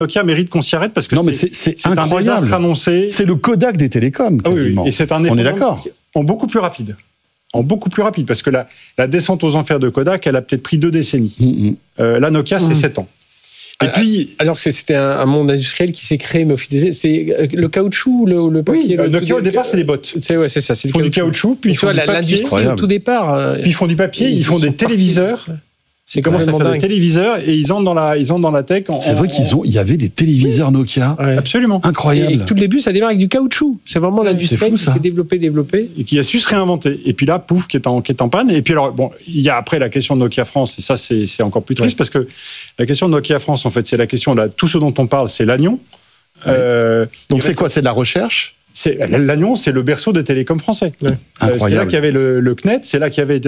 Nokia mérite qu'on s'y arrête parce que c'est un désastre annoncé. C'est le Kodak des télécoms, quasiment. Oui, et c'est un On est d'accord. En beaucoup plus rapide, parce que la descente aux enfers de Kodak, elle a peut-être pris 2 décennies. La Nokia, c'est 7 ans. Et puis, alors que c'était un monde industriel qui s'est créé, mais au fil c'est le caoutchouc, le papier. Oui, Nokia au départ, c'est des bottes. C'est ça. Ils font du caoutchouc, puis ils font du papier. L'industrie au tout départ. Puis ils font du papier, ils font des téléviseurs. Ils commencent à faire des téléviseurs et ils entrent dans la tech. C'est vrai qu'il y avait des téléviseurs Nokia. Ouais. Absolument. Incroyable. Et tout le début, ça démarre avec du caoutchouc. C'est vraiment l'industrie qui s'est développée. Et qui a su se réinventer. Et puis là, pouf, qui est en panne. Et puis alors, il y a après la question de Nokia France. Et ça, c'est encore plus triste parce que la question de Nokia France, en fait, c'est la question de tout ce dont on parle, c'est l'Agnon. Donc c'est quoi? C'est de la recherche? L'Agnon, c'est le berceau des télécoms français. Incroyable. C'est là qu'il y avait le CNET, c'est là qu'il y avait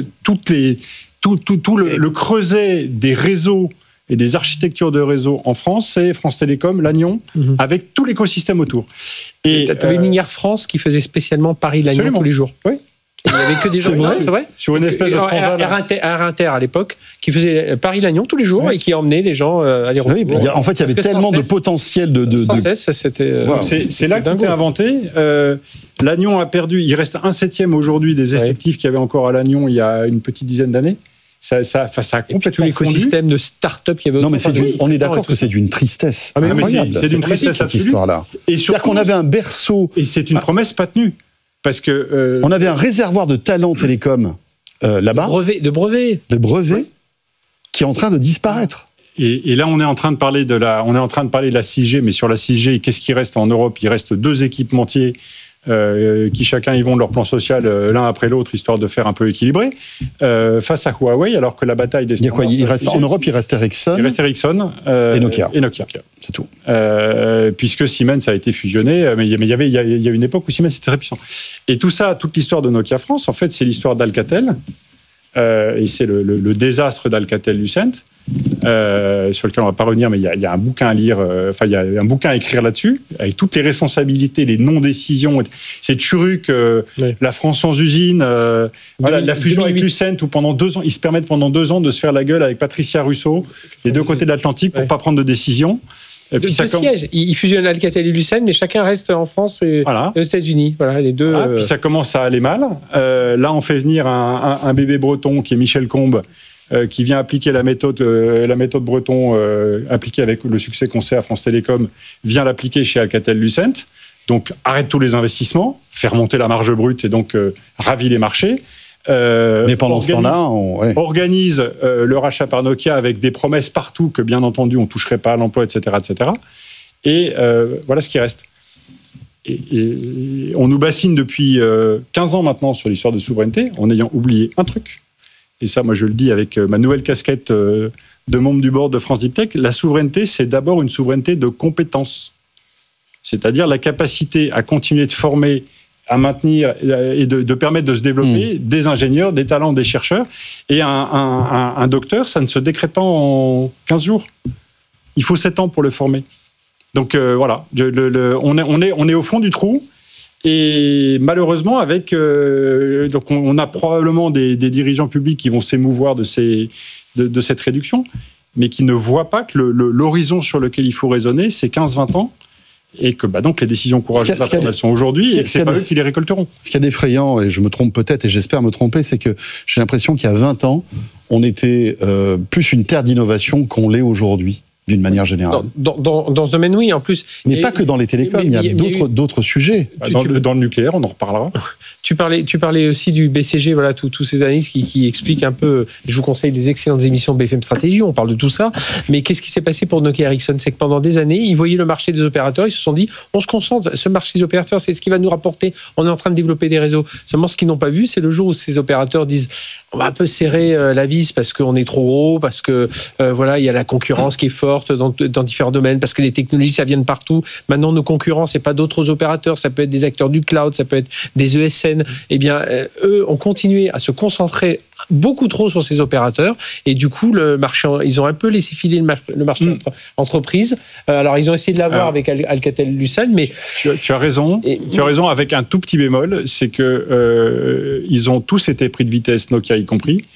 tout le creuset des réseaux et des architectures de réseaux en France, c'est France Télécom, l'Agnon, avec tout l'écosystème autour. Et tu avais une ligne Air France qui faisait spécialement Paris-Lagnon tous les jours. Oui. Il n'y avait que des gens. C'est vrai. Sur une espèce de transat. Air Inter à l'époque, qui faisait Paris-Lagnon tous les jours et qui emmenait les gens à l'aéroport. Oui, en fait, il y avait tellement de potentiel Sans cesse, c'était. C'est là que tout est inventé. L'Agnon a perdu. Il reste 1/7 aujourd'hui des effectifs qu'il y avait encore à l'Agnon il y a une petite dizaine d'années. Ça a complètement tout l'écosystème de start-up qu'il y avait. Non, mais on est d'accord que c'est d'une tristesse. C'est d'une tristesse cette histoire-là. C'est-à-dire qu'on avait un berceau. Et c'est une promesse pas tenue. Parce que on avait un réservoir de talents télécom là-bas. De brevets. Qui est en train de disparaître. Et là, on est en train de parler de la 6G, mais sur la 6G, qu'est-ce qui reste en Europe? Il reste 2 équipementiers qui chacun y vont de leur plan social l'un après l'autre, histoire de faire un peu équilibré, face à Huawei, alors que la bataille des standards... En Europe, il reste Ericsson. Et Nokia. C'est tout. Puisque Siemens a été fusionné, mais il y a une époque où Siemens était très puissant. Et tout ça, toute l'histoire de Nokia France, en fait, c'est l'histoire d'Alcatel, et c'est le désastre d'Alcatel-Lucent, sur lequel on ne va pas revenir, mais il y a un bouquin à lire, il y a un bouquin à écrire là-dessus, avec toutes les responsabilités, les non-décisions. C'est Turuk, la France sans usine, la fusion avec Lucent, où pendant 2 ans, ils se permettent pendant 2 ans de se faire la gueule avec Patricia Russo, des 2 côtés de l'Atlantique, pour ne pas prendre de décision. Sièges. Ils fusionnent Alcatel et Lucent, mais chacun reste en France et aux États-Unis. Voilà, les deux. Puis ça commence à aller mal. Là, on fait venir un bébé breton qui est Michel Combes, qui vient appliquer la méthode breton, appliquée avec le succès qu'on sait à France Télécom, vient l'appliquer chez Alcatel-Lucent. Donc, arrête tous les investissements, fait remonter la marge brute et donc ravit les marchés. Mais pendant ce temps-là, organise le rachat par Nokia avec des promesses partout que, bien entendu, on ne toucherait pas à l'emploi, etc., etc. Et voilà ce qui reste. Et on nous bassine depuis 15 ans maintenant sur l'histoire de souveraineté, en ayant oublié un truc. Et ça, moi, je le dis avec ma nouvelle casquette de membre du board de France Deep Tech. La souveraineté, c'est d'abord une souveraineté de compétences. C'est-à-dire la capacité à continuer de former, à maintenir et de permettre de se développer des ingénieurs, des talents, des chercheurs. Et un docteur, ça ne se décrète pas en 15 jours. Il faut 7 ans pour le former. Donc voilà, on est au fond du trou. Et malheureusement, donc on a probablement des dirigeants publics qui vont s'émouvoir de cette réduction, mais qui ne voient pas que l'horizon sur lequel il faut raisonner, c'est 15-20 ans. Et que donc les décisions courageuses elles sont aujourd'hui et c'est pas eux qui les récolteront. Ce qui est effrayant, et je me trompe peut-être et j'espère me tromper, c'est que j'ai l'impression qu'il y a 20 ans, on était plus une terre d'innovation qu'on l'est aujourd'hui, d'une manière générale. Dans ce domaine, oui, en plus. Mais pas que dans les télécoms, il y a d'autres sujets. Dans le nucléaire, on en reparlera. Tu parlais aussi du BCG, voilà, tous ces analystes qui expliquent un peu. Je vous conseille des excellentes émissions BFM Stratégie, on parle de tout ça. Mais qu'est-ce qui s'est passé pour Nokia Ericsson? C'est que pendant des années, ils voyaient le marché des opérateurs, ils se sont dit, on se concentre, ce marché des opérateurs, c'est ce qui va nous rapporter. On est en train de développer des réseaux. Seulement, ce qu'ils n'ont pas vu, c'est le jour où ces opérateurs disent, on va un peu serrer la vis parce qu'on est trop gros, parce que voilà, il y a la concurrence qui est forte dans différents domaines, parce que les technologies, ça vient de partout. Maintenant, nos concurrents, c'est pas d'autres opérateurs, ça peut être des acteurs du cloud, ça peut être des ESN. Eh bien, eux ont continué à se concentrer beaucoup trop sur ces opérateurs et du coup, le marché, ils ont un peu laissé filer le marché entreprise. Alors, ils ont essayé de l'avoir avec Alcatel-Lucent, mais... Tu as raison. Tu as raison avec un tout petit bémol, c'est que ils ont tous été pris de vitesse, Nokia y compris,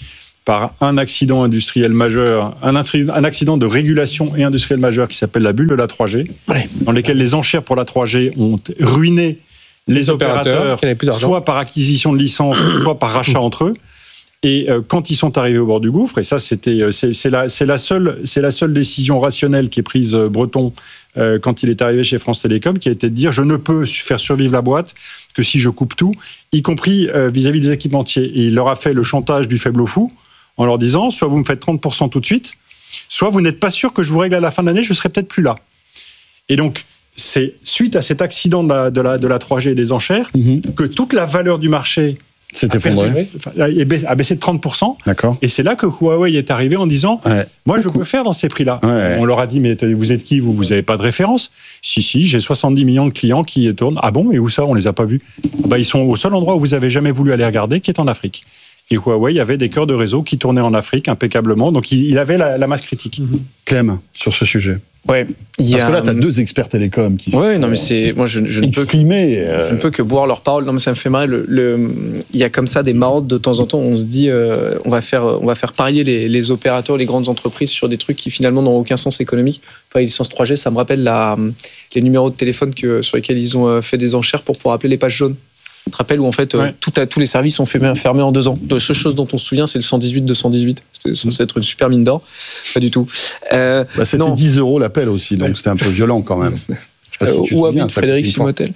par un accident industriel majeur, un accident de régulation et industriel majeur qui s'appelle la bulle de la 3G, dans lesquels les enchères pour la 3G ont ruiné les opérateurs, soit par acquisition de licences, soit par rachat entre eux. Et quand ils sont arrivés au bord du gouffre, et ça c'est la seule décision rationnelle qui est prise Breton quand il est arrivé chez France Télécom, qui a été de dire je ne peux faire survivre la boîte que si je coupe tout, y compris vis-à-vis des équipementiers. Et il leur a fait le chantage du faible au fou en leur disant soit vous me faites 30% tout de suite, soit vous n'êtes pas sûr que je vous règle à la fin de l'année, je serai peut-être plus là. Et donc c'est suite à cet accident de la 3G et des enchères que toute la valeur du marché s'est effondré, a baissé de 30%. D'accord. Et c'est là que Huawei est arrivé en disant moi, je peux faire dans ces prix-là. Ouais. On leur a dit mais vous êtes qui, vous n'avez pas de référence? Si, j'ai 70 millions de clients qui tournent. Ah bon? Et où ça? On les a pas vus. Ils sont au seul endroit où vous avez jamais voulu aller regarder, qui est en Afrique. Et Huawei avait des cœurs de réseau qui tournaient en Afrique impeccablement. Donc, il avait la masse critique. Clem, sur ce sujet. Ouais. Parce que là, tu as deux experts télécoms qui sont non, mais moi, je ne peux que boire leurs paroles. Non, mais ça me fait marrer. Il y a comme ça des marottes de temps en temps. On se dit, on va faire parier les opérateurs, les grandes entreprises sur des trucs qui finalement n'ont aucun sens économique. Les licences 3G, ça me rappelle les numéros de téléphone sur lesquels ils ont fait des enchères pour pouvoir appeler les pages jaunes. Tu te rappelles où en fait tous les services sont fermés en 2 ans. La seule chose dont on se souvient, c'est le 118-218. C'était censé être une super mine d'or. Pas du tout. C'était 10 € l'appel aussi, donc c'était un peu violent quand même. Je sais pas si tu te souviens, Frédéric Simotel.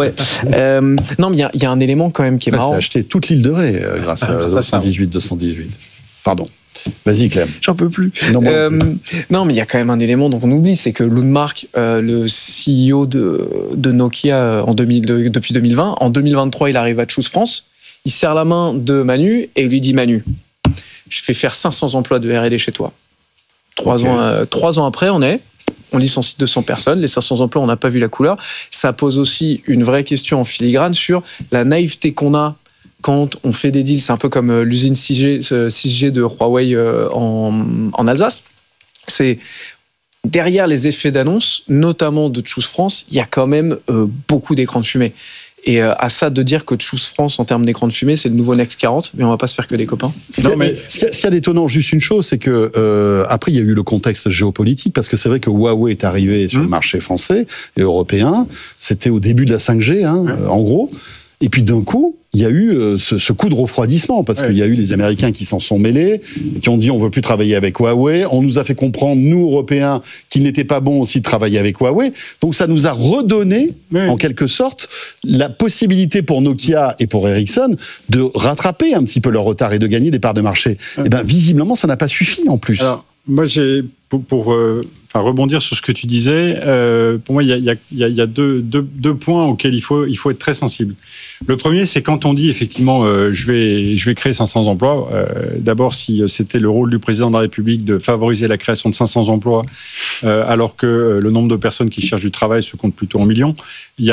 Non, mais il y a un élément quand même qui est marrant. C'est acheté toute l'île de Ré grâce à 118-218. Pardon. Vas-y, Clem. J'en peux plus. Non, mais il y a quand même un élément dont on oublie, c'est que Lundmark, le CEO de Nokia depuis 2020, en 2023, il arrive à Choose France, il serre la main de Manu et il lui dit Manu, je fais faire 500 emplois de R&D chez toi. 3 ans après, on licencie 200 personnes, les 500 emplois, on n'a pas vu la couleur. Ça pose aussi une vraie question en filigrane sur la naïveté qu'on a quand on fait des deals. C'est un peu comme l'usine 6G de Huawei en Alsace. C'est derrière les effets d'annonce, notamment de Choose France, il y a quand même beaucoup d'écrans de fumée. Et à ça de dire que Choose France en termes d'écran de fumée, c'est le nouveau Next 40, mais on va pas se faire que des copains. Ce qu'il y a d'étonnant, juste une chose, c'est que après il y a eu le contexte géopolitique, parce que c'est vrai que Huawei est arrivé sur le marché français et européen. C'était au début de la 5G, en gros. Et puis d'un coup, il y a eu ce coup de refroidissement, parce qu'il y a eu les Américains qui s'en sont mêlés, qui ont dit on veut plus travailler avec Huawei. On nous a fait comprendre, nous Européens, qu'il n'était pas bon aussi de travailler avec Huawei. Donc ça nous a redonné, en quelque sorte, la possibilité pour Nokia et pour Ericsson de rattraper un petit peu leur retard et de gagner des parts de marché. Et bien visiblement, ça n'a pas suffi en plus. Alors, moi, pour rebondir sur ce que tu disais, pour moi, il y a deux points auxquels il faut être très sensible. Le premier, c'est quand on dit effectivement, je vais créer 500 emplois. D'abord, si c'était le rôle du président de la République de favoriser la création de 500 emplois, alors que le nombre de personnes qui cherchent du travail se compte plutôt en millions, il y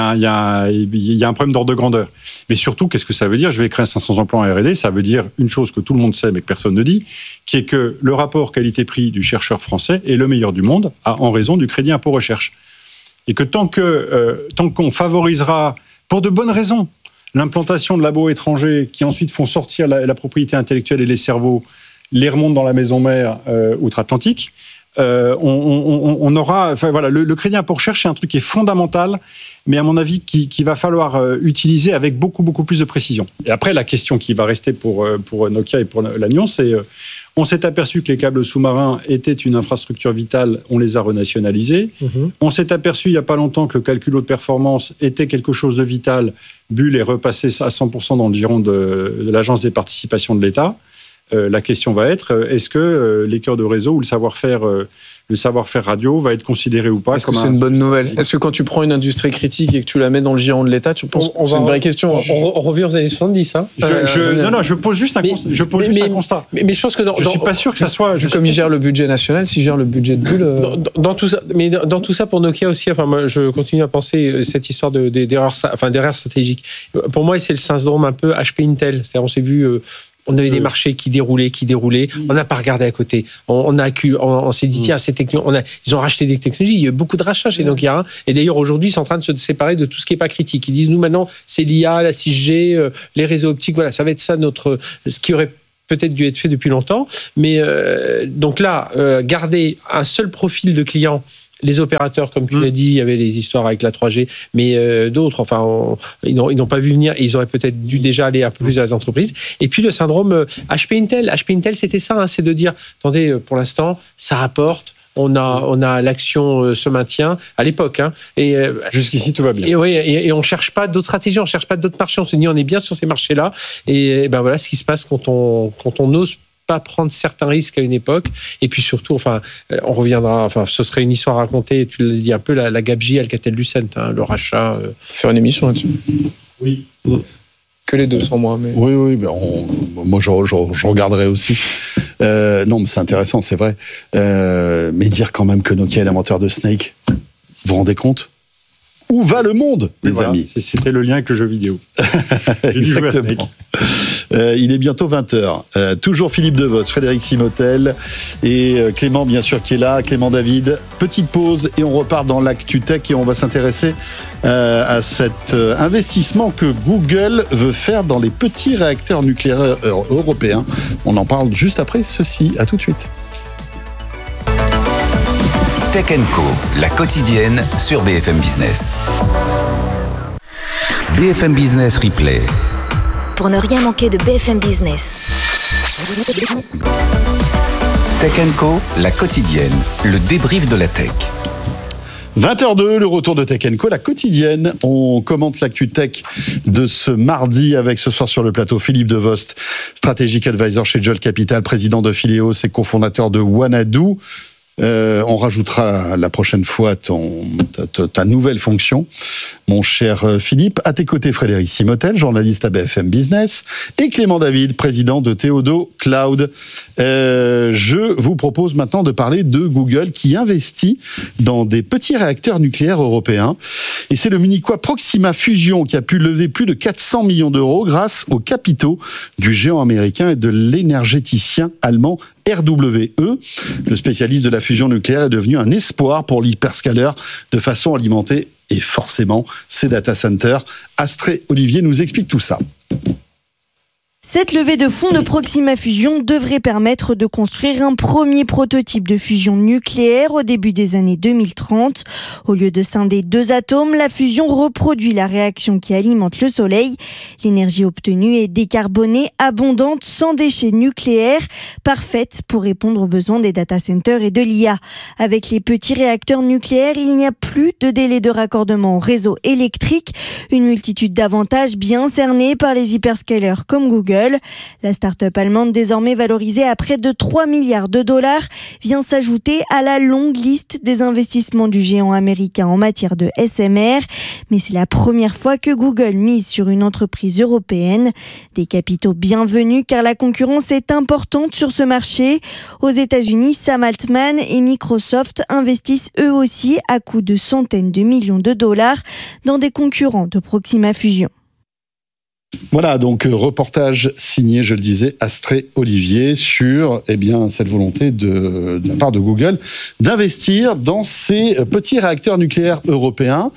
a un problème d'ordre de grandeur. Mais surtout, qu'est-ce que ça veut dire? Je vais créer 500 emplois en R&D. Ça veut dire une chose que tout le monde sait, mais que personne ne dit, qui est que le rapport qualité-prix du chercheur français est le meilleur du monde, en raison du crédit impôt recherche. Et que tant qu'on favorisera, pour de bonnes raisons, l'implantation de labos étrangers qui ensuite font sortir la propriété intellectuelle et les cerveaux, les remontent dans la maison mère outre-Atlantique, on aura, le crédit impôt recherche, c'est un truc qui est fondamental, mais à mon avis qui va falloir utiliser avec beaucoup plus de précision. Et après, la question qui va rester pour Nokia et pour l'Agnon, c'est on s'est aperçu que les câbles sous-marins étaient une infrastructure vitale, on les a renationalisés. On s'est aperçu il n'y a pas longtemps que le calcul haute performance était quelque chose de vital. Bull est repassé à 100% dans le giron de l'Agence des participations de l'État. La question va être, est-ce que les cœurs de réseau ou le savoir-faire radio va être considéré ou pas? Est-ce que c'est une bonne nouvelle? Est-ce que quand tu prends une industrie critique et que tu la mets dans le giron de l'État, tu penses que c'est une vraie question? On revient aux années 70. Hein. Je pose juste un constat. Mais je pense que je suis pas sûr que ça soit... Comme il gère le budget national, s'il gère le budget de Bull... Dans tout ça, mais dans tout ça, pour Nokia aussi, moi, je continue à penser cette histoire d'erreur stratégique. Pour moi, c'est le syndrome un peu HP Intel. C'est-à-dire, on s'est vu... On avait des marchés qui déroulaient. On n'a pas regardé à côté. On s'est dit, tiens, ils ont racheté des technologies. Il y a eu beaucoup de rachats chez Nokia. Et d'ailleurs, aujourd'hui, ils sont en train de se séparer de tout ce qui n'est pas critique. Ils disent, nous, maintenant, c'est l'IA, la 6G, les réseaux optiques. Voilà, ça va être ça ce qui aurait peut-être dû être fait depuis longtemps. Mais donc là, garder un seul profil de client. Les opérateurs, comme tu l'as dit, il y avait les histoires avec la 3G, mais d'autres, ils n'ont pas vu venir et ils auraient peut-être dû déjà aller un peu plus à les entreprises. Et puis le syndrome HP Intel. HP Intel, c'était ça, c'est de dire, attendez, pour l'instant, ça rapporte. On a l'action se maintient à l'époque. Et jusqu'ici, tout va bien. Et on cherche pas d'autres stratégies, on cherche pas d'autres marchés. On se dit, on est bien sur ces marchés-là. Et ben voilà ce qui se passe quand on n'ose pas prendre certains risques à une époque. Et puis surtout, on reviendra. Ce serait une histoire à raconter. Tu l'as dit un peu, la gabegie Alcatel-Lucent, le rachat. Faire une émission là-dessus. Oui. Que les deux, sans moi. Mais... Oui, moi je regarderai aussi. Non, mais c'est intéressant, c'est vrai. Mais dire quand même que Nokia est l'inventeur de Snake, vous vous rendez compte ? Où va le monde, les amis ? C'était le lien avec le jeu vidéo. Exactement. Il est bientôt 20h. Toujours Philippe Devost, Frédéric Simotel et Clément, bien sûr, qui est là. Clément David. Petite pause et on repart dans l'actu tech et on va s'intéresser à cet investissement que Google veut faire dans les petits réacteurs nucléaires européens. On en parle juste après ceci. À tout de suite. Tech & Co, la quotidienne sur BFM Business. BFM Business Replay. Pour ne rien manquer de BFM Business. Tech & Co, la quotidienne, le débrief de la tech. 20h02, le retour de Tech & Co, la quotidienne. On commente l'actu tech de ce mardi avec ce soir sur le plateau Philippe Devost, Strategic Advisor chez Jolt Capital, président de Phileos et cofondateur de Wanadoo. On rajoutera la prochaine fois ta nouvelle fonction, mon cher Philippe. À tes côtés, Frédéric Simotel, journaliste à BFM Business, et Clément David, président de Theodo Cloud. Je vous propose maintenant de parler de Google qui investit dans des petits réacteurs nucléaires européens. Et c'est le munichois Proxima Fusion qui a pu lever plus de 400 millions d'euros grâce aux capitaux du géant américain et de l'énergéticien allemand RWE. Le spécialiste de la fusion nucléaire est devenu un espoir pour l'hyperscaler de façon à alimenter et forcément ses data centers. Astrée Olivier nous explique tout ça. Cette levée de fonds de Proxima Fusion devrait permettre de construire un premier prototype de fusion nucléaire au début des années 2030. Au lieu de scinder deux atomes, la fusion reproduit la réaction qui alimente le Soleil. L'énergie obtenue est décarbonée, abondante, sans déchets nucléaires, parfaite pour répondre aux besoins des data centers et de l'IA. Avec les petits réacteurs nucléaires, il n'y a plus de délai de raccordement au réseau électrique, une multitude d'avantages bien cernés par les hyperscalers comme Google. La start-up allemande, désormais valorisée à près de 3 milliards de dollars, vient s'ajouter à la longue liste des investissements du géant américain en matière de SMR. Mais c'est la première fois que Google mise sur une entreprise européenne. Des capitaux bienvenus car la concurrence est importante sur ce marché. Aux États-Unis, Sam Altman et Microsoft investissent eux aussi à coût de centaines de millions de dollars dans des concurrents de Proxima Fusion. Voilà, donc reportage signé, je le disais, Astrée Olivier sur cette volonté de la part de Google d'investir dans ces petits réacteurs nucléaires européens.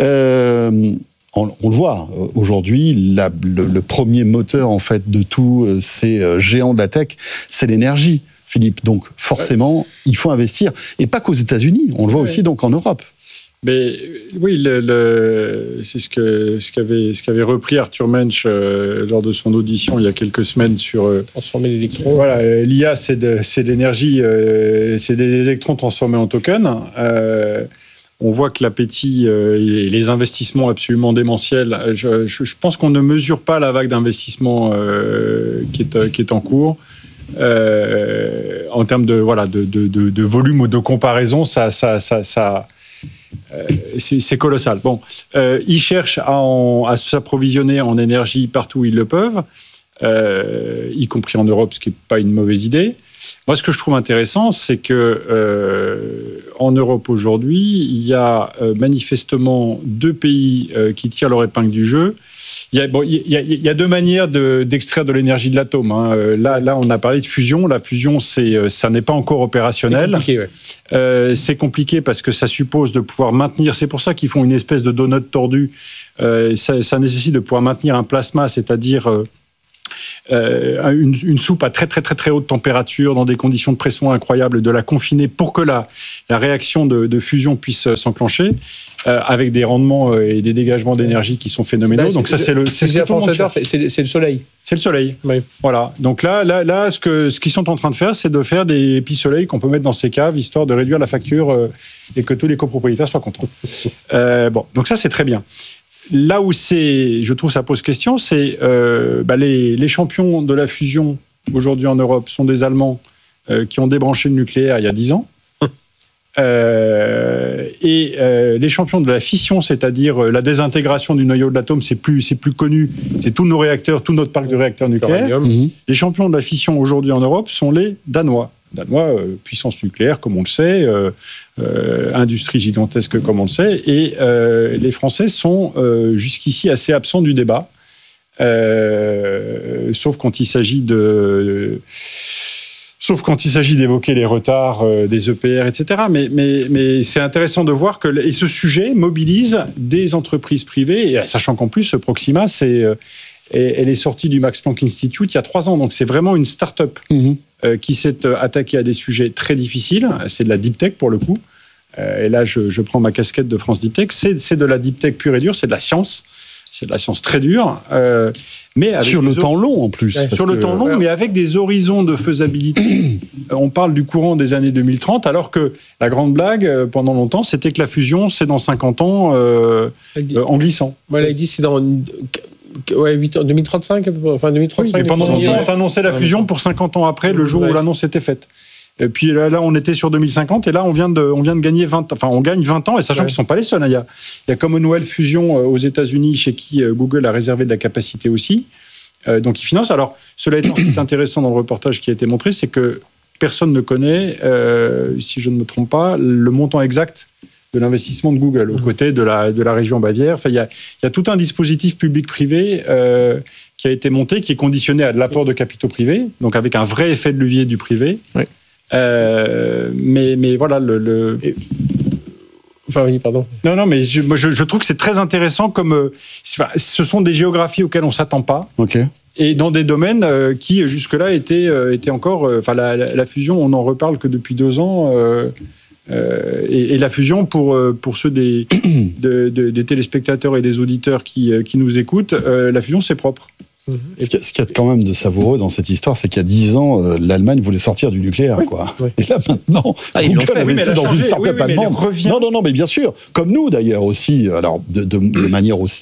On le voit aujourd'hui, le premier moteur en fait de tous ces géants de la tech, c'est l'énergie, Philippe. Donc forcément, il faut investir, et pas qu'aux États-Unis. On le voit aussi donc en Europe. Mais oui, c'est ce qu'avait repris Arthur Mensch lors de son audition il y a quelques semaines sur transformer l'électron. Voilà, l'IA, c'est de l'énergie, c'est des électrons transformés en tokens. On voit que l'appétit et les investissements absolument démentiels. Je pense qu'on ne mesure pas la vague d'investissement qui est en cours. En termes de volume ou de comparaison, c'est colossal. Bon, ils cherchent à s'approvisionner en énergie partout où ils le peuvent, y compris en Europe, ce qui n'est pas une mauvaise idée. Moi, ce que je trouve intéressant, c'est que en Europe aujourd'hui, il y a manifestement deux pays qui tirent leur épingle du jeu. Il y a deux manières d'extraire de l'énergie de l'atome. Là, on a parlé de fusion. La fusion, ça n'est pas encore opérationnel. C'est compliqué, ouais. C'est compliqué parce que ça suppose de pouvoir maintenir. C'est pour ça qu'ils font une espèce de donut tordue. Ça nécessite de pouvoir maintenir un plasma, c'est-à-dire une soupe à très très très très haute température dans des conditions de pression incroyables, de la confiner pour que la réaction de fusion puisse s'enclencher avec des rendements et des dégagements d'énergie qui sont phénoménaux. Donc ça c'est le soleil. C'est le soleil. Oui. Voilà. Donc là ce qu'ils sont en train de faire, c'est de faire des pis-soleils qu'on peut mettre dans ces caves histoire de réduire la facture et que tous les copropriétaires soient contents. Donc ça c'est très bien. Là où je trouve ça pose question, c'est les champions de la fusion aujourd'hui en Europe sont des Allemands qui ont débranché le nucléaire il y a 10 ans. Les champions de la fission, c'est-à-dire la désintégration du noyau de l'atome, c'est plus connu, c'est tous nos réacteurs, tout notre parc de réacteurs nucléaires. Les champions de la fission aujourd'hui en Europe sont les Danois. Puissance nucléaire, comme on le sait, industrie gigantesque, comme on le sait, et les Français sont jusqu'ici assez absents du débat, sauf quand il s'agit d'évoquer les retards des EPR, etc. Mais c'est intéressant de voir que ce sujet mobilise des entreprises privées, et sachant qu'en plus, Proxima, elle est sortie du Max Planck Institute il y a 3 ans, donc c'est vraiment une start-up qui s'est attaquée à des sujets très difficiles. C'est de la deep tech pour le coup. Et là, je prends ma casquette de France Deep Tech. C'est de la deep tech pure et dure, c'est de la science. C'est de la science très dure. Mais avec sur le temps long en plus. Sur le temps long, mais avec des horizons de faisabilité. On parle du courant des années 2030, alors que la grande blague, pendant longtemps, c'était que la fusion, c'est dans 50 ans en glissant. Voilà, il dit c'est dans 2035, enfin 2035. Oui, pendant longtemps, on annonçait la fusion pour 50 ans après, le jour où l'annonce était faite. Et puis là, on était sur 2050, et là, on vient de gagner 20 ans. Enfin, on gagne 20 ans, et sachant qu'ils ne sont pas les seuls. Il y a Commonwealth Fusion aux États-Unis, chez qui Google a réservé de la capacité aussi. Donc, ils financent. Alors, cela étant, ce qui est intéressant dans le reportage qui a été montré, c'est que personne ne connaît, si je ne me trompe pas, le montant exact de l'investissement de Google, aux côtés de la région Bavière. Enfin, il y a tout un dispositif public-privé qui a été monté, qui est conditionné à de l'apport de capitaux privés, donc avec un vrai effet de levier du privé. Oui. Mais voilà, Enfin, oui, pardon. Non, mais je trouve que c'est très intéressant comme... ce sont des géographies auxquelles on ne s'attend pas. OK. Et dans des domaines qui, jusque-là, étaient encore... la fusion, on n'en reparle que depuis 2 ans. Et la fusion, pour ceux des téléspectateurs et des auditeurs qui nous écoutent, la fusion, c'est propre. Ce qu'il y a quand même de savoureux dans cette histoire, c'est qu'il y a 10 ans, l'Allemagne voulait sortir du nucléaire, quoi. Oui. Et là, maintenant, Google a investi dans une start-up allemande. Non, mais bien sûr. Comme nous, d'ailleurs, aussi. Alors, de manière aussi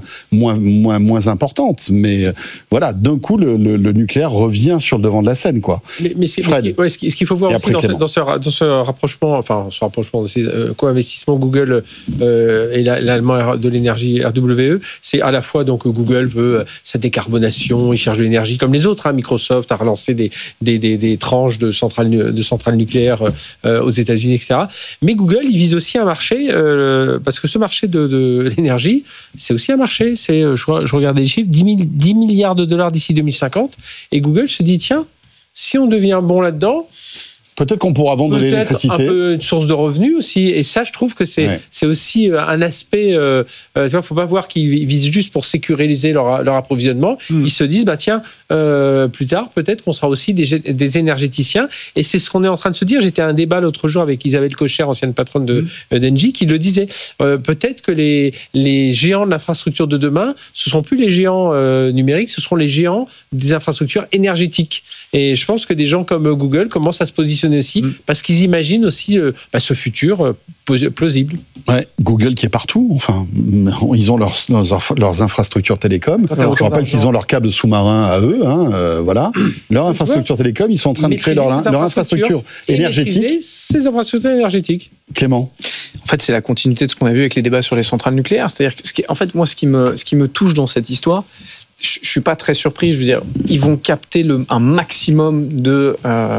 moins importante. Mais voilà, d'un coup, le nucléaire revient sur le devant de la scène, quoi. Mais ce qu'il faut voir aussi dans ce rapprochement, de ces co-investissements Google et l'allemand de l'énergie RWE, c'est à la fois, donc, Google veut sa décarbonation, il cherche de l'énergie comme les autres. Microsoft a relancé des tranches de centrales nucléaires aux États-Unis, etc. Mais Google, il vise aussi un marché, parce que ce marché de l'énergie, c'est aussi un marché. Je regardais les chiffres, 10 milliards de dollars d'ici 2050. Et Google se dit, tiens, si on devient bon là-dedans, peut-être qu'on pourra vendre de l'électricité. Un peu une source de revenus aussi. Et ça, je trouve que c'est aussi un aspect... tu vois, faut pas voir qu'ils visent juste pour sécuriser leur approvisionnement. Ils se disent, tiens, plus tard, peut-être qu'on sera aussi des énergéticiens. Et c'est ce qu'on est en train de se dire. J'étais à un débat l'autre jour avec Isabelle Cocher, ancienne patronne d'Engie, qui le disait. Peut-être que les géants de l'infrastructure de demain, ce ne seront plus les géants numériques, ce seront les géants des infrastructures énergétiques. Et je pense que des gens comme Google commencent à se positionner aussi, parce qu'ils imaginent aussi ce futur plausible. Ouais, Google qui est partout, enfin, ils ont leurs infrastructures télécom. Je rappelle qu'ils ont leurs câbles sous-marins à eux, voilà. Leur infrastructure télécom, ils sont en train de créer leur infrastructure énergétique. Ces infrastructures énergétiques. Clément. En fait, c'est la continuité de ce qu'on a vu avec les débats sur les centrales nucléaires. C'est-à-dire que, en fait, moi, ce qui me touche dans cette histoire, je suis pas très surpris. Je veux dire, ils vont capter un maximum de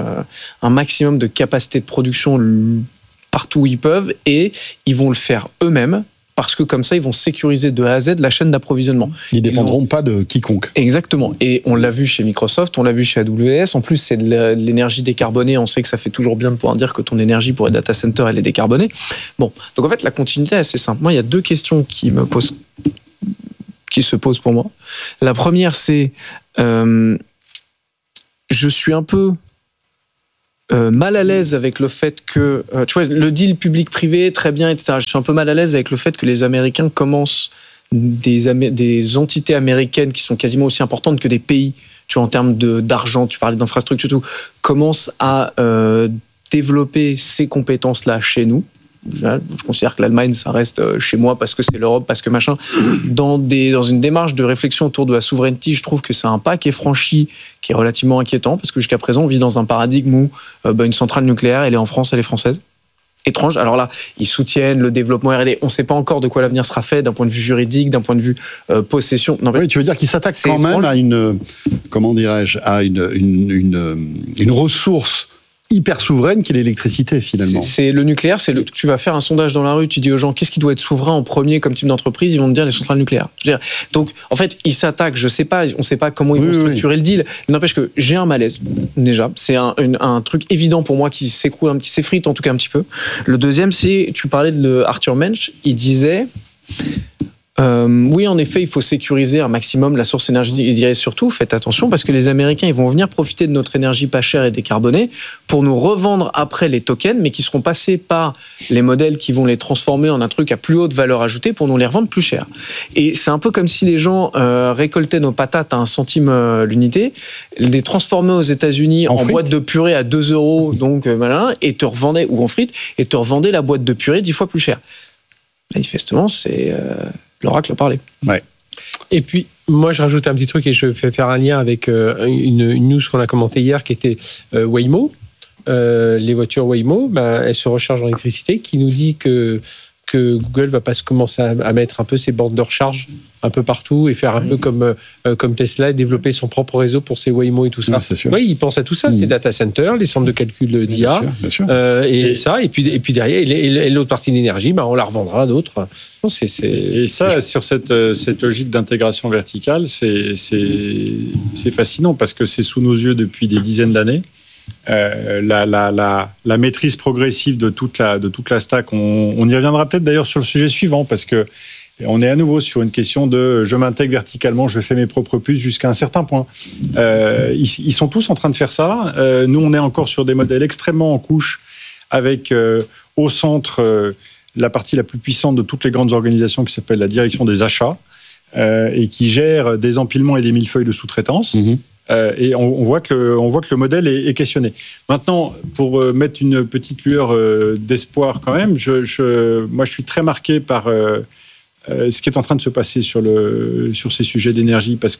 capacité de production partout où ils peuvent, et ils vont le faire eux-mêmes, parce que comme ça, ils vont sécuriser de A à Z la chaîne d'approvisionnement. Ils dépendront pas de quiconque. Exactement. Et on l'a vu chez Microsoft, on l'a vu chez AWS. En plus, c'est de l'énergie décarbonée. On sait que ça fait toujours bien de pouvoir dire que ton énergie pour les data centers, elle est décarbonée. Bon, donc en fait, la continuité est assez simple. Moi, il y a 2 questions qui me posent qui se posent pour moi. La première, c'est je suis un peu mal à l'aise avec le fait que, tu vois, le deal public-privé, très bien, etc. Je suis un peu mal à l'aise avec le fait que les Américains commencent des entités américaines qui sont quasiment aussi importantes que des pays, tu vois, en termes d'argent, tu parlais d'infrastructure, tout, commencent à développer ces compétences-là chez nous. Je considère que l'Allemagne, ça reste chez moi parce que c'est l'Europe, parce que machin. Dans une démarche de réflexion autour de la souveraineté, je trouve que c'est un pas qui est franchi, qui est relativement inquiétant, parce que jusqu'à présent, on vit dans un paradigme où une centrale nucléaire, elle est en France, elle est française. Étrange. Alors là, ils soutiennent le développement R&D. On ne sait pas encore de quoi l'avenir sera fait, d'un point de vue juridique, d'un point de vue possession. Non, oui, tu veux dire qu'ils s'attaquent quand même à une ressource hyper souveraine qui est l'électricité, finalement. C'est le nucléaire, tu vas faire un sondage dans la rue, tu dis aux gens qu'est-ce qui doit être souverain en premier comme type d'entreprise, ils vont te dire les centrales nucléaires. Donc, en fait, ils s'attaquent, on ne sait pas comment ils vont structurer le deal, mais n'empêche que j'ai un malaise, déjà. C'est un truc évident pour moi qui s'écroule, qui s'effrite en tout cas un petit peu. Le deuxième, c'est, tu parlais de Arthur Mensch, il disait... oui, en effet, il faut sécuriser un maximum la source énergétique. Il dirait surtout, faites attention, parce que les Américains, ils vont venir profiter de notre énergie pas chère et décarbonée pour nous revendre après les tokens, mais qui seront passés par les modèles qui vont les transformer en un truc à plus haute valeur ajoutée pour nous les revendre plus cher. Et c'est un peu comme si les gens récoltaient nos patates à 1 centime l'unité, les transformaient aux États-Unis en boîte de purée à 2 €, donc et te revendaient, ou en frites, et te revendaient la boîte de purée 10 fois plus cher. Manifestement, c'est... l'oracle a parlé. Ouais. Et puis, moi, je rajoute un petit truc et je fais faire un lien avec une news qu'on a commentée hier qui était Waymo. Les voitures Waymo, elles se rechargent en électricité, qui nous dit que Google va pas commencer à mettre un peu ses bornes de recharge un peu partout et faire un peu comme Tesla et développer son propre réseau pour ses Waymo et tout ça. C'est sûr. Oui, ils pensent à tout ça, ces data centers, les centres de calcul d'IA, bien sûr. et ça, et puis derrière, et l'autre partie d'énergie, on la revendra à d'autres. Et ça, sur cette logique d'intégration verticale, c'est fascinant parce que c'est sous nos yeux depuis des dizaines d'années. La maîtrise progressive de toute la stack, on y reviendra peut-être d'ailleurs sur le sujet suivant, parce que on est à nouveau sur une question de je m'intègre verticalement, je fais mes propres puces jusqu'à un certain point. Ils sont tous en train de faire ça. Nous, on est encore sur des modèles extrêmement en couche, avec au centre la partie la plus puissante de toutes les grandes organisations qui s'appelle la direction des achats, et qui gère des empilements et des millefeuilles de sous-traitance. Et on voit que le modèle est questionné. Maintenant, pour mettre une petite lueur d'espoir quand même, moi je suis très marqué par ce qui est en train de se passer sur ces sujets d'énergie, parce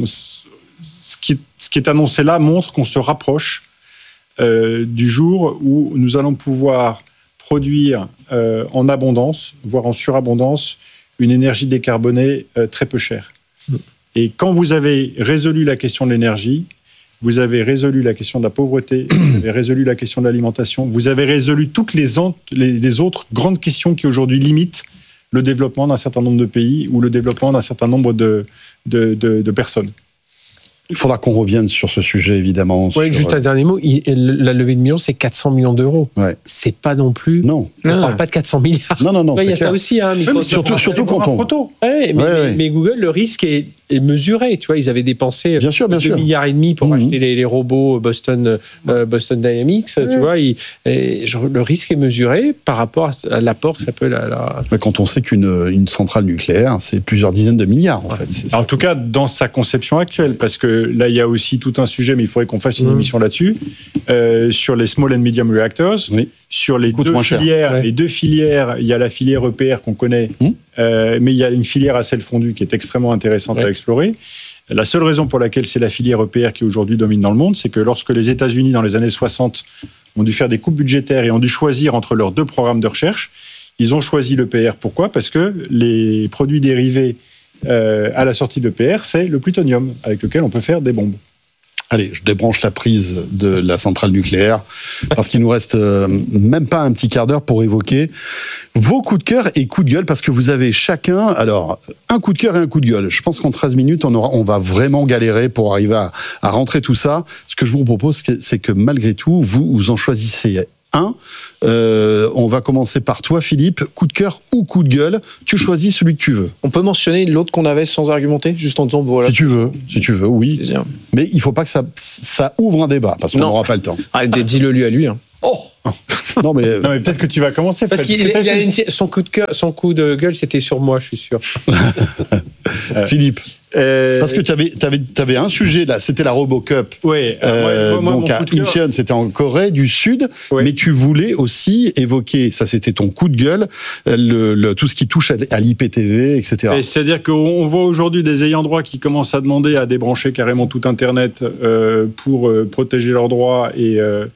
ce qui est annoncé là montre qu'on se rapproche du jour où nous allons pouvoir produire en abondance, voire en surabondance, une énergie décarbonée très peu chère. Et quand vous avez résolu la question de l'énergie, vous avez résolu la question de la pauvreté, vous avez résolu la question de l'alimentation, vous avez résolu toutes les autres grandes questions qui aujourd'hui limitent le développement d'un certain nombre de pays ou le développement d'un certain nombre de personnes. Il faudra qu'on revienne sur ce sujet, évidemment. Oui, juste un dernier mot. La levée de millions, c'est 400 millions d'euros. Ouais. C'est pas non plus... Non. On ne parle pas de 400 milliards. Non, il y a clair. ça aussi. Surtout quand on... Mais Google, le risque est mesuré. Tu vois, ils avaient dépensé 2,5 milliards pour acheter les robots Boston Dynamics. Tu vois, le risque est mesuré par rapport à l'apport que ça peut... Mais quand on sait qu'une centrale nucléaire, c'est plusieurs dizaines de milliards, en fait. En tout cas, dans sa conception actuelle, parce que là, il y a aussi tout un sujet, mais il faudrait qu'on fasse une émission là-dessus, sur les small and medium reactors, sur les deux filières. Les deux filières, il y a la filière EPR qu'on connaît, mais il y a une filière à sel fondu qui est extrêmement intéressante à explorer. La seule raison pour laquelle c'est la filière EPR qui aujourd'hui domine dans le monde, c'est que lorsque les États-Unis, dans les années 60, ont dû faire des coupes budgétaires et ont dû choisir entre leurs deux programmes de recherche, ils ont choisi l'EPR. Pourquoi ? Parce que les produits dérivés à la sortie de l'EPR, c'est le plutonium, avec lequel on peut faire des bombes. Allez, je débranche la prise de la centrale nucléaire, parce qu'il nous reste même pas un petit quart d'heure pour évoquer vos coups de cœur et coups de gueule, parce que vous avez chacun, alors, un coup de cœur et un coup de gueule. Je pense qu'en 13 minutes, on va vraiment galérer pour arriver à rentrer tout ça. Ce que je vous propose, c'est que malgré tout, vous en choisissez On va commencer par toi, Philippe. Coup de cœur ou coup de gueule, tu choisis celui que tu veux. On peut mentionner l'autre qu'on avait sans argumenter, juste en disant voilà. Si tu veux, oui. Plaisir. Mais il faut pas que ça ouvre un débat, parce qu'on Non. n'aura pas le temps. Ah, dis-le lui à lui. Hein. Non, mais Non, mais peut-être que tu vas commencer. Parce Fred, qu'il a son coup de gueule, c'était sur moi, je suis sûr. Philippe, parce que tu avais un sujet là, c'était la RoboCup. Oui. Donc à Incheon, c'était en Corée du Sud, Oui. mais tu voulais aussi évoquer, ça c'était ton coup de gueule, tout ce qui touche à l'IPTV, etc. C'est-à-dire qu'on voit aujourd'hui des ayants droit qui commencent à demander à débrancher carrément tout Internet pour protéger leurs droits et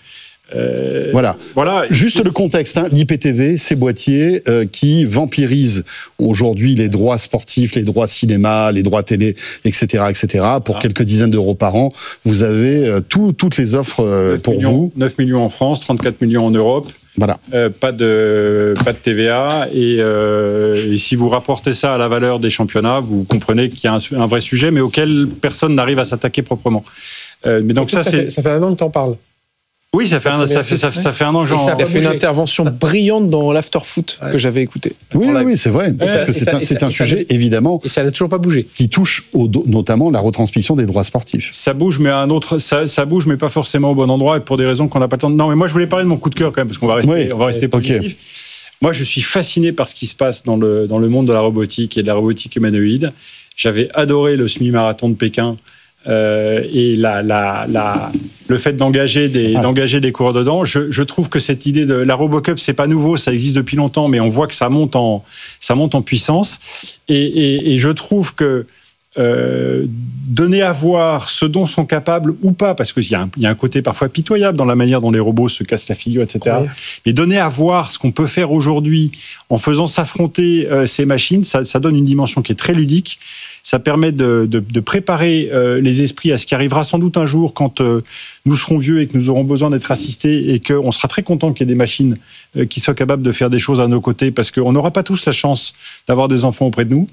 Voilà. Juste le contexte, l'IPTV, ces boîtiers qui vampirisent aujourd'hui les droits sportifs, les droits cinéma, les droits télé, etc., etc. Pour quelques dizaines d'euros par an, vous avez toutes les offres pour vous. 9 millions en France, 34 millions en Europe. Voilà. Pas de TVA et si vous rapportez ça à la valeur des championnats, vous comprenez qu'il y a un vrai sujet, mais auquel personne n'arrive à s'attaquer proprement. Mais donc ça fait 1 an que t'en parles. Oui, ça fait un an que j'en... Il a fait une intervention brillante dans l'Afterfoot que j'avais écouté. Oui, c'est vrai. Parce que c'est un sujet, évidemment, et ça n'a toujours pas bougé, qui touche notamment la retransmission des droits sportifs. Ça bouge, mais ça bouge, mais pas forcément au bon endroit et pour des raisons qu'on n'a pas le temps. Non, mais moi, je voulais parler de mon coup de cœur quand même, parce qu'on va rester positif. Okay. Moi, je suis fasciné par ce qui se passe dans le monde de la robotique et de la robotique humanoïde. J'avais adoré le semi-marathon de Pékin. Et le fait d'engager des coureurs dedans, je trouve que cette idée de la RoboCup, c'est pas nouveau, ça existe depuis longtemps, mais on voit que ça monte en puissance. Et je trouve que donner à voir ce dont sont capables ou pas, parce qu'il y a un côté parfois pitoyable dans la manière dont les robots se cassent la figure, etc. Oui. Mais donner à voir ce qu'on peut faire aujourd'hui en faisant s'affronter ces machines, ça donne une dimension qui est très ludique. Ça permet de préparer les esprits à ce qui arrivera sans doute un jour quand nous serons vieux et que nous aurons besoin d'être assistés et qu'on sera très content qu'il y ait des machines qui soient capables de faire des choses à nos côtés parce qu'on n'aura pas tous la chance d'avoir des enfants auprès de nous.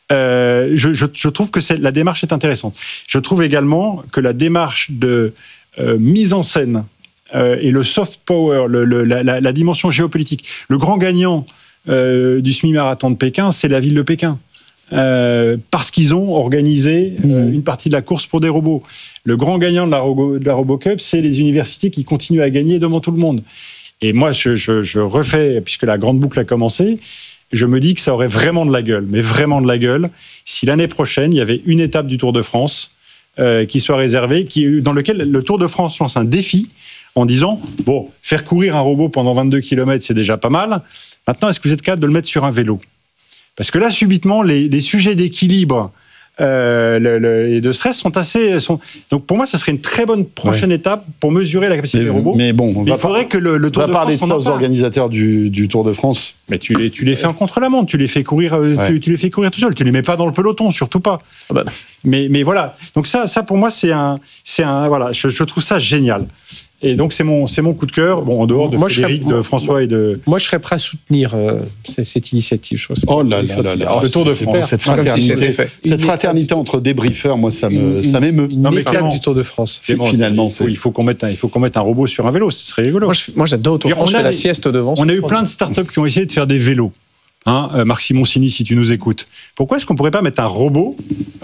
Je trouve que la démarche est intéressante. Je trouve également que la démarche de mise en scène et le soft power, la dimension géopolitique, le grand gagnant du semi-marathon de Pékin, c'est la ville de Pékin. Parce qu'ils ont organisé une partie de la course pour des robots. Le grand gagnant de la RoboCup, c'est les universités qui continuent à gagner devant tout le monde. Et moi, je refais, puisque la grande boucle a commencé, je me dis que ça aurait vraiment de la gueule, mais vraiment de la gueule, si l'année prochaine, il y avait une étape du Tour de France qui soit réservée, dans lequel le Tour de France lance un défi en disant, bon, faire courir un robot pendant 22 km, c'est déjà pas mal. Maintenant, est-ce que vous êtes capable de le mettre sur un vélo ? Parce que là, subitement, les sujets d'équilibre et de stress sont... Donc pour moi, ça serait une très bonne prochaine étape pour mesurer la capacité des robots. Mais bon, il faudrait que le Tour de France... On va parler de ça aux organisateurs du Tour de France. Mais tu les fais en contre-la-montre, tu les fais courir, tu les fais courir tout seul, tu les mets pas dans le peloton, surtout pas. Mais voilà. Donc ça pour moi, c'est un voilà, je trouve ça génial. Et donc c'est mon coup de cœur, en dehors de Frédéric, de François et de... Moi, je serais prêt à soutenir cette initiative. Je trouve oh là là là, le Tour de France, cette fraternité entre débriefeurs, moi ça m'émeut. Une étape du Tour de France. Finalement, il faut qu'on mette un robot sur un vélo, ce serait rigolo. Moi j'adore le Tour de France, je fais la sieste devant. On a eu plein de startups qui ont essayé de faire des vélos. Marc Simoncini, si tu nous écoutes. Pourquoi est-ce qu'on pourrait pas mettre un robot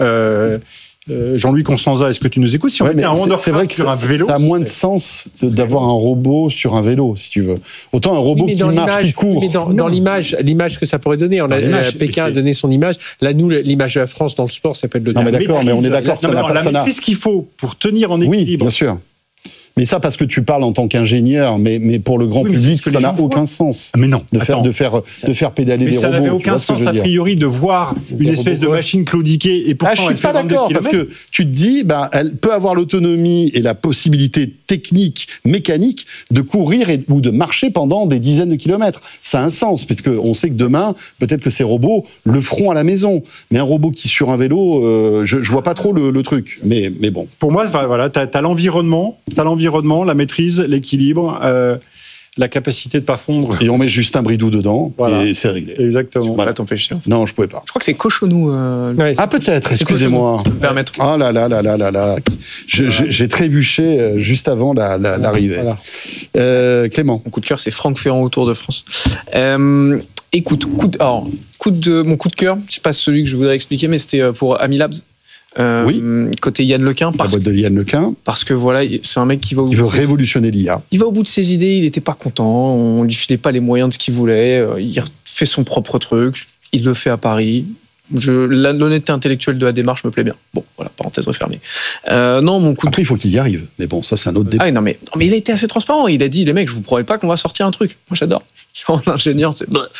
Jean-Louis Constanza, est-ce que tu nous écoutes? Si on mettait un Wondercraft sur un vélo, ça a moins de sens d'avoir un robot sur un vélo, si tu veux. Autant un robot qui marche, qui court. Mais dans l'image que ça pourrait donner, Pékin a donné son image. Là, nous, l'image de la France dans le sport, ça peut être le... Non, mais d'accord, mais on est d'accord, ça n'a pas... La maîtrise qu'il faut pour tenir en équilibre. Oui, bien sûr. Mais ça, parce que tu parles en tant qu'ingénieur, mais pour le grand public, ça n'a aucun sens. Mais non. De faire pédaler des robots. Mais ça n'avait aucun sens, a priori, de voir une espèce de machine claudiquée. Et pourtant, je suis pas d'accord, parce que tu te dis, elle peut avoir l'autonomie et la possibilité technique, mécanique, de courir ou de marcher pendant des dizaines de kilomètres. Ça a un sens, parce qu'on sait que demain, peut-être que ces robots le feront à la maison. Mais un robot qui sur un vélo, je vois pas trop le truc. Mais bon. Pour moi, voilà, t'as l'environnement, la maîtrise, l'équilibre. la capacité de pas fondre. Et on met Justin Bridou dedans, Voilà. et c'est réglé. Exactement. Voilà. t'empêcher. Non, je pouvais pas. Je crois que c'est Cochonou. Ouais, Ah, peut-être, excusez-moi. me permettre. Oh là là là là là là. J'ai trébuché juste avant l'arrivée. Voilà. Clément. Mon coup de cœur, c'est Franck Ferrand au Tour de France. Écoute, mon coup de cœur, c'est pas celui que je voudrais expliquer, mais c'était pour Ami Labs. Oui. Côté Yann Lequin, La boîte de Yann Lequin. parce que voilà, c'est un mec qui va Il veut révolutionner l'IA. Il va au bout de ses idées, il n'était pas content, on lui filait pas les moyens de ce qu'il voulait, il fait son propre truc, il le fait à Paris. L'honnêteté intellectuelle de la démarche me plaît bien. Bon, voilà, parenthèse refermée. Non, mon coup de... Après, il faut qu'il y arrive. Mais bon, ça, c'est un autre débat. Ah non, mais il a été assez transparent. Il a dit, les mecs, je vous promets pas qu'on va sortir un truc. Moi, j'adore. C'est un ingénieur.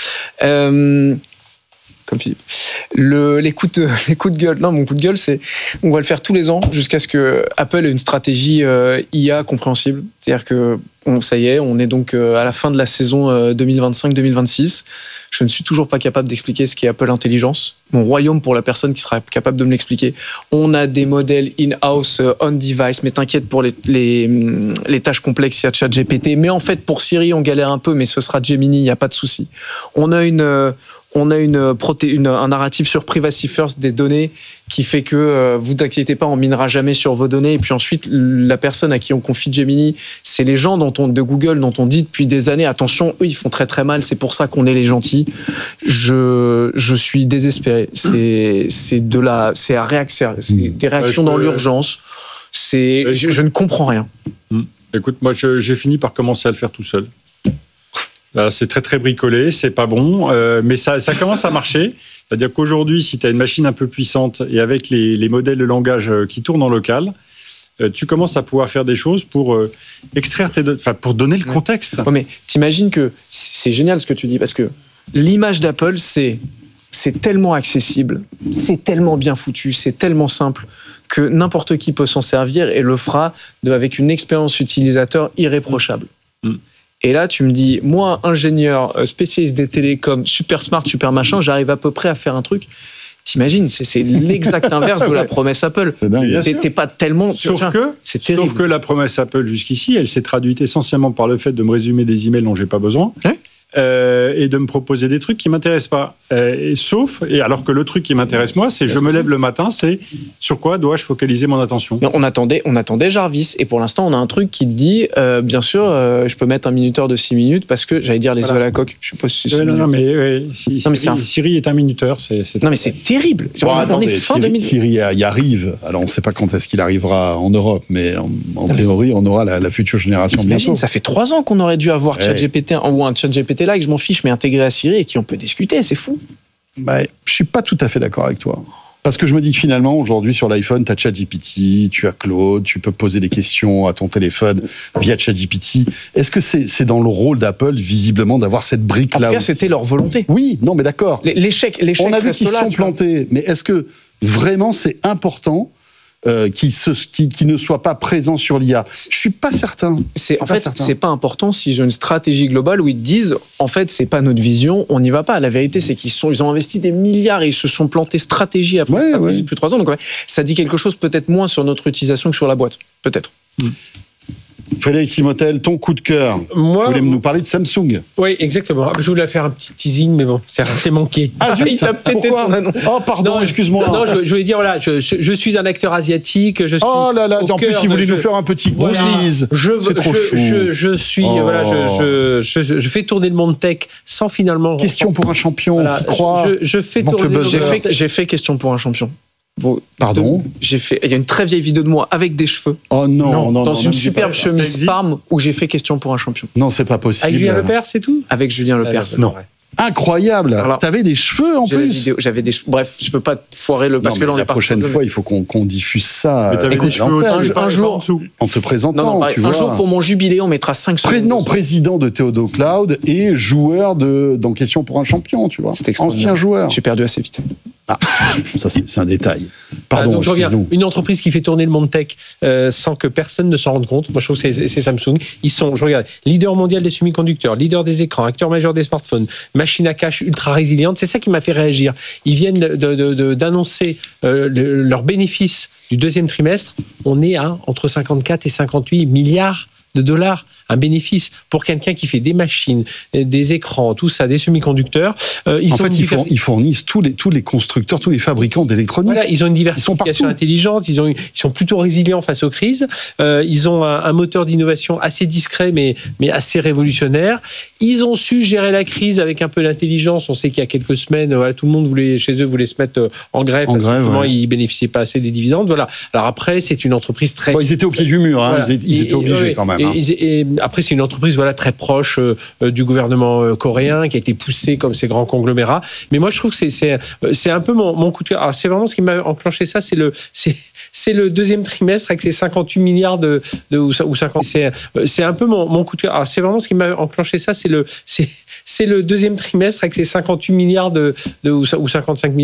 Comme Philippe. Les coups de gueule. Non, mon coup de gueule, c'est on va le faire tous les ans jusqu'à ce que Apple ait une stratégie IA compréhensible. C'est-à-dire que ça y est, on est donc à la fin de la saison 2025-2026. Je ne suis toujours pas capable d'expliquer ce qu'est Apple Intelligence. Mon royaume pour la personne qui sera capable de me l'expliquer. On a des modèles in-house, on-device, mais t'inquiète pour les tâches complexes, il y a ChatGPT. Mais en fait, pour Siri, on galère un peu, mais ce sera Gemini, il n'y a pas de souci. On a un narratif sur Privacy First des données qui fait que vous inquiétez pas, on minera jamais sur vos données. Et puis ensuite, la personne à qui on confie Gemini, c'est les gens de Google dont on dit depuis des années, attention, eux ils font très très mal, c'est pour ça qu'on est les gentils. Je suis désespéré. C'est des réactions dans l'urgence. Je ne comprends rien. Écoute, moi, j'ai fini par commencer à le faire tout seul. C'est très très bricolé, c'est pas bon, mais ça commence à marcher. C'est-à-dire qu'aujourd'hui, si tu as une machine un peu puissante et avec les modèles de langage qui tournent en local, tu commences à pouvoir faire des choses pour extraire pour donner le contexte. Ouais, mais t'imagines que c'est génial ce que tu dis, parce que l'image d'Apple, c'est tellement accessible, c'est tellement bien foutu, c'est tellement simple que n'importe qui peut s'en servir et le fera avec une expérience utilisateur irréprochable. Et là, tu me dis, moi, ingénieur, spécialiste des télécoms, super smart, super machin, j'arrive à peu près à faire un truc. T'imagines, c'est l'exact inverse de la promesse Apple. C'est dingue. T'es pas tellement... c'est terrible. Sauf que la promesse Apple jusqu'ici, elle s'est traduite essentiellement par le fait de me résumer des emails dont j'ai pas besoin. Ouais. Et de me proposer des trucs qui m'intéressent pas. Et alors que le truc qui m'intéresse moi, c'est je me lève le matin, c'est sur quoi dois-je focaliser mon attention. On attendait Jarvis, et pour l'instant on a un truc qui te dit bien sûr je peux mettre un minuteur de 6 minutes parce que j'allais dire les œufs à la coque. Je sais pas si c'est non, mais Siri est un minuteur. Non mais c'est terrible. Bon, on est fin 2000. Siri y arrive. Alors on ne sait pas quand est-ce qu'il arrivera en Europe, mais en théorie on aura la future génération bientôt. Imagine, ça fait 3 ans qu'on aurait dû avoir ChatGPT ou un ChatGPT là, que je m'en fiche, mais intégré à Siri et qui on peut discuter, c'est fou. Bah, je suis pas tout à fait d'accord avec toi. Parce que je me dis que finalement, aujourd'hui, sur l'iPhone, tu as ChatGPT, tu as Claude, tu peux poser des questions à ton téléphone via ChatGPT. Est-ce que c'est dans le rôle d'Apple, visiblement, d'avoir cette brique-là En tout cas, aussi c'était leur volonté. Oui, non, mais d'accord. L'échec On a vu reste qu'ils se là, sont plantés, mais est-ce que vraiment c'est important qui ne soit pas présent sur l'IA? Je suis pas certain. C'est pas important s'ils ont une stratégie globale où ils te disent en fait c'est pas notre vision, on n'y va pas. La vérité c'est ils ont investi des milliards et ils se sont plantés stratégie après stratégie depuis 3 ans. Donc ça dit quelque chose peut-être moins sur notre utilisation que sur la boîte, peut-être. Frédéric Simotel, ton coup de cœur. Moi, tu voulais nous parler de Samsung. Oui, exactement. Je voulais faire un petit teasing, mais bon, c'est resté manqué. Ah, zut, il t'a pété ton annonce. Oh, pardon, excuse-moi. Non, je voulais dire, voilà, je suis un acteur asiatique. Je suis oh là là, en plus, il voulait nous faire un petit Bruce Lee. C'est trop chou. Je fais tourner le monde tech sans finalement... Question pour un champion, on s'y croit. Je fais tourner... J'ai fait question pour un champion. Pardon ? Il y a une très vieille vidéo de moi avec des cheveux. Oh non. Dans une superbe chemise Parme où j'ai fait question pour un champion. Non, c'est pas possible. Avec Julien Lepers, c'est tout ? Avec Julien Lepers. Non. Incroyable. Alors, t'avais des cheveux en plus. J'avais des cheveux. Bref, je veux pas foirer le parce que là on est la prochaine fois, il faut qu'on diffuse ça. Écoute, un jour en te présentant, tu vois. Un jour pour mon jubilé, on mettra 5 secondes. Président de Théodo Cloud et joueur dans Question pour un champion, tu vois. Ancien joueur. J'ai perdu assez vite. Ah, ça c'est un détail. Pardon. Donc je regarde une entreprise qui fait tourner le monde tech sans que personne ne s'en rende compte. Moi je trouve que c'est Samsung. Ils sont, je regarde, leader mondial des semi-conducteurs, leader des écrans, acteur majeur des smartphones, machine à cache ultra résiliente. C'est ça qui m'a fait réagir. Ils viennent d'annoncer leurs bénéfices du deuxième trimestre. On est à entre 54 et 58 milliards de dollars un bénéfice pour quelqu'un qui fait des machines, des écrans, tout ça, des semi-conducteurs. Ils fournissent tous les constructeurs, tous les fabricants d'électronique. Voilà, ils ont une diversification intelligente, ils sont plutôt résilients face aux crises. Ils ont un moteur d'innovation assez discret, mais assez révolutionnaire. Ils ont su gérer la crise avec un peu d'intelligence. On sait qu'il y a quelques semaines, tout le monde voulait se mettre en grève parce que ils bénéficiaient pas assez des dividendes. Voilà. Alors après, c'est une entreprise très... Ils étaient au pied du mur, hein. Voilà. Ils étaient obligés quand même. Et après, c'est une entreprise très proche du gouvernement coréen qui a été poussée comme ces grands conglomérats. Mais moi, je trouve que c'est un peu mon coup de cœur. Alors, c'est vraiment ce qui m'a enclenché ça, c'est le deuxième trimestre avec ses 58 milliards ou 50. C'est un peu mon coup de cœur. Alors, c'est vraiment ce qui m'a enclenché ça, c'est le deuxième trimestre avec ses 58 milliards ou 55 milliards